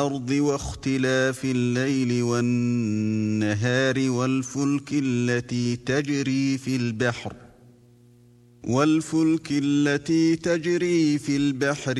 الأرض واختلاف الليل والنهار والفلك التي تجري في البحر